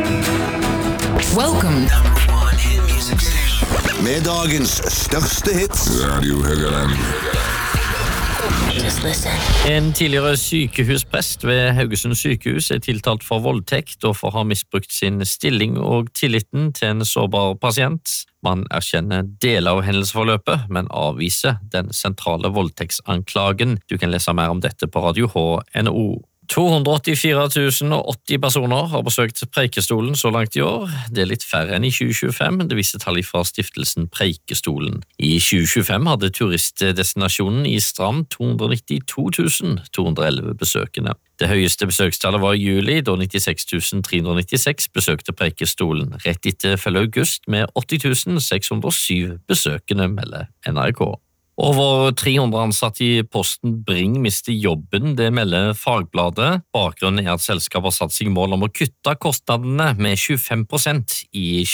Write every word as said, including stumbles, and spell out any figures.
Welcome. Med dagens største hits. Radio Høgaland. En tidligere sykehusprest ved Haugesund sykehus er tiltalt for voldtekt og for å ha misbrukt sin stilling og tilliten til en sårbar pasient. Man erkjenner deler av hendelsesforløpet, men avviser den sentrale voldtektsanklagen. Du kan lese mer om dette på radio H N O. to hundre åttifire tusen åtti personer har besøkt Preikestolen så langt i år. Det er litt færre enn i tjue tjuefem, det viser tall fra stiftelsen Preikestolen. I tjue tjuefem hadde turistdestinasjonen i Strand to hundre nittito tusen to hundre elleve besøkende. Det høyeste besøkstallet var i juli, da nittiseks tusen tre hundre nittiseks besøkte Preikestolen. Rett etter følger august med åtti tusen seks hundre og syv besøkende, melder N R K. Over tre hundre ansatte i Posten Bring mister jobben, det melder Fagbladet. Bakgrunnen er at selskapet har satt seg mål om å kutte kostnadene med tjuefem prosent i